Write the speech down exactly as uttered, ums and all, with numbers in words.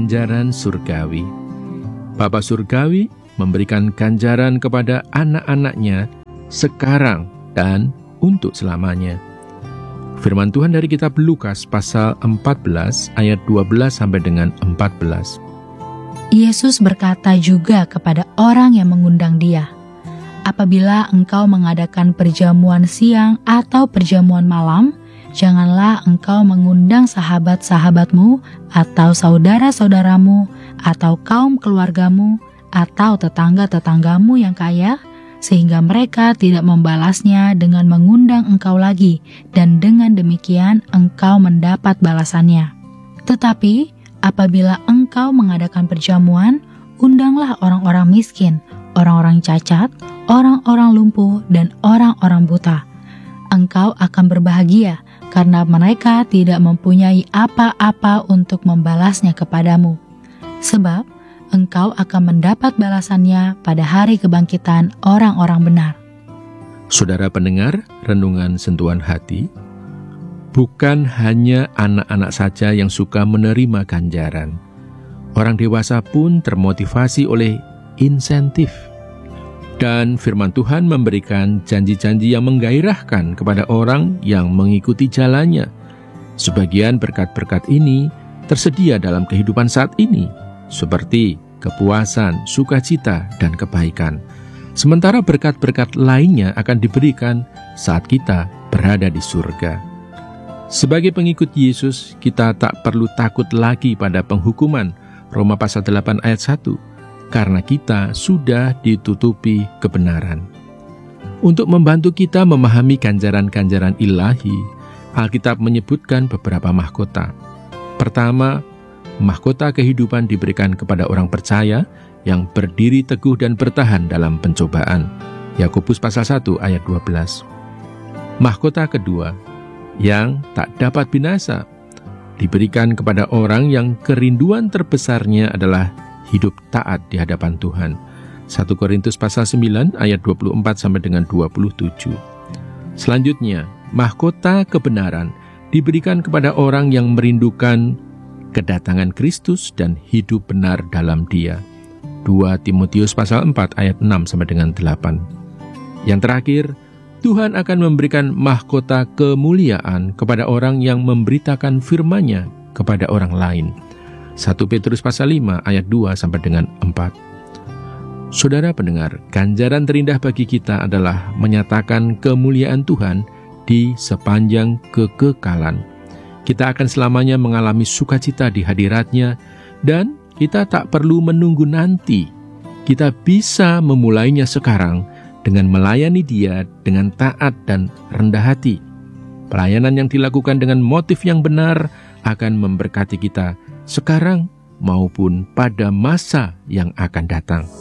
ganjaran surgawi. Bapa surgawi memberikan ganjaran kepada anak-anaknya sekarang dan untuk selamanya. Firman Tuhan dari kitab Lukas pasal empat belas ayat dua belas sampai dengan empat belas. Yesus berkata juga kepada orang yang mengundang Dia, "Apabila engkau mengadakan perjamuan siang atau perjamuan malam, janganlah engkau mengundang sahabat-sahabatmu atau saudara-saudaramu atau kaum keluargamu atau tetangga-tetanggamu yang kaya, sehingga mereka tidak membalasnya dengan mengundang engkau lagi, dan dengan demikian engkau mendapat balasannya. Tetapi apabila engkau mengadakan perjamuan, undanglah orang-orang miskin, orang-orang cacat, orang-orang lumpuh, dan orang-orang buta. Engkau akan berbahagia, karena mereka tidak mempunyai apa-apa untuk membalasnya kepadamu. Sebab engkau akan mendapat balasannya pada hari kebangkitan orang-orang benar." Saudara pendengar, renungan sentuhan hati, bukan hanya anak-anak saja yang suka menerima ganjaran. Orang dewasa pun termotivasi oleh insentif. Dan firman Tuhan memberikan janji-janji yang menggairahkan kepada orang yang mengikuti jalannya. Sebagian berkat-berkat ini tersedia dalam kehidupan saat ini, seperti kepuasan, sukacita, dan kebaikan. Sementara berkat-berkat lainnya akan diberikan saat kita berada di surga. Sebagai pengikut Yesus, kita tak perlu takut lagi pada penghukuman, Roma pasal delapan ayat satu, karena kita sudah ditutupi kebenaran. Untuk membantu kita memahami ganjaran-ganjaran ilahi, Alkitab menyebutkan beberapa mahkota. Pertama, mahkota kehidupan diberikan kepada orang percaya yang berdiri teguh dan bertahan dalam pencobaan. Yakobus pasal satu ayat dua belas. Mahkota kedua, yang tak dapat binasa, diberikan kepada orang yang kerinduan terbesarnya adalah hidup taat di hadapan Tuhan. satu Korintus pasal sembilan ayat dua puluh empat sampai dengan dua puluh tujuh. Selanjutnya, mahkota kebenaran diberikan kepada orang yang merindukan kedatangan Kristus dan hidup benar dalam Dia. dua Timotius pasal empat ayat enam sampai dengan delapan. Yang terakhir, Tuhan akan memberikan mahkota kemuliaan kepada orang yang memberitakan firman-Nya kepada orang lain. satu Petrus pasal lima ayat dua sampai dengan empat. Saudara pendengar, ganjaran terindah bagi kita adalah menyatakan kemuliaan Tuhan di sepanjang kekekalan. Kita akan selamanya mengalami sukacita di hadirat-Nya, dan kita tak perlu menunggu nanti. Kita bisa memulainya sekarang dengan melayani Dia dengan taat dan rendah hati. Pelayanan yang dilakukan dengan motif yang benar akan memberkati kita sekarang maupun pada masa yang akan datang.